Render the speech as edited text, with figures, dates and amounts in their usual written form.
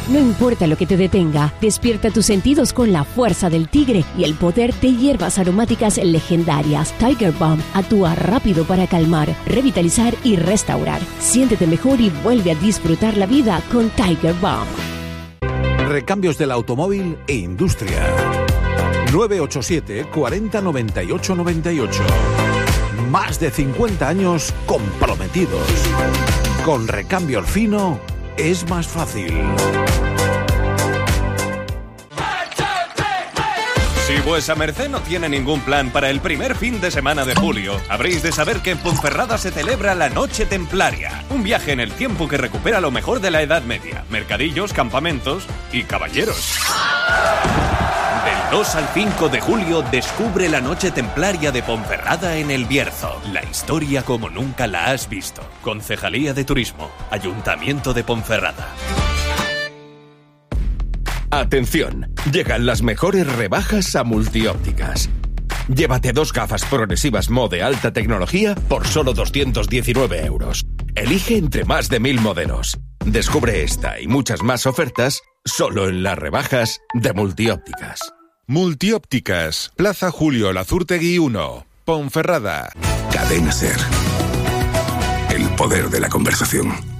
No importa lo que te detenga, despierta tus sentidos con la fuerza del tigre y el poder de hierbas aromáticas legendarias. Tiger Balm actúa rápido para calmar, revitalizar y restaurar. Siéntete mejor y vuelve a disfrutar la vida con Tiger Balm. Recambios del automóvil e industria. 987 40 98 98. Más de 50 años comprometidos. Con Recambio Orfino es más fácil. Si vuesa merced no tiene ningún plan para el primer fin de semana de julio, habréis de saber que en Ponferrada se celebra la Noche Templaria, un viaje en el tiempo que recupera lo mejor de la Edad Media, mercadillos, campamentos y caballeros. Del 2 al 5 de julio descubre la Noche Templaria de Ponferrada en El Bierzo, la historia como nunca la has visto. Concejalía de Turismo, Ayuntamiento de Ponferrada. Atención, llegan las mejores rebajas a Multiópticas. Llévate 2 gafas progresivas Mo de alta tecnología por solo 219 euros. Elige entre más de 1000 modelos. Descubre esta y muchas más ofertas solo en las rebajas de Multiópticas. Multiópticas, Plaza Julio Lazurtegui 1, Ponferrada. Cadena SER. El poder de la conversación.